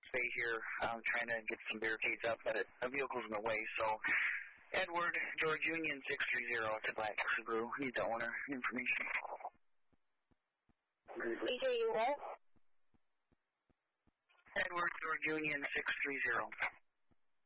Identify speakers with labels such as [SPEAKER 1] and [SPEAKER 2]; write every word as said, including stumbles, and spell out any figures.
[SPEAKER 1] stay here. I'm trying to get some barricades up, but a vehicle's in the way. So, Edward, George Union six three zero to Black Subaru. Need the owner information.
[SPEAKER 2] P J, you what?
[SPEAKER 1] Edward, George Union six three zero.